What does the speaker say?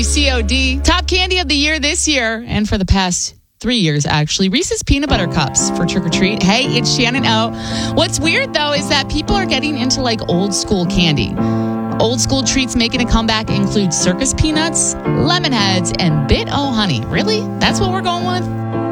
COD. Top candy of the year this year, and for the past 3 years, actually, Reese's Peanut Butter Cups for trick or treat. Hey, it's Shannon O. What's weird, though, is that people are getting into like old school candy. Old school treats making a comeback include circus peanuts, lemon heads, and Bit O Honey. Really? That's what we're going with?